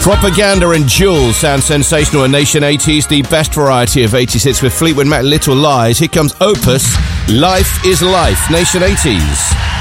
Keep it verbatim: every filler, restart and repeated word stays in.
Propaganda and Jules sound sensational in Nation eighties, the best variety of eighties hits with Fleetwood Mac, Little Lies. Here comes Opus, Life is Life, Nation eighties.